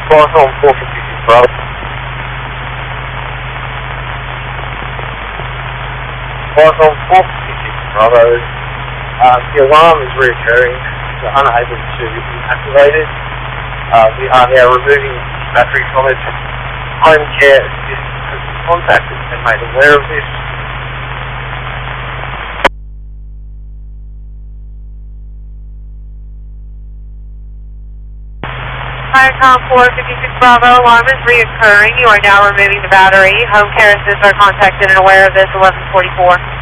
Flight on 456 Bravo. Flight on 456 Bravo. The alarm is reoccurring. We're unable to activate it. We are now removing the battery from it. Home care assist has been contacted and made aware of this. Viacom 456 Bravo, alarm is reoccurring. You are now removing the battery. Home care assist are contacted and aware of this, 1144.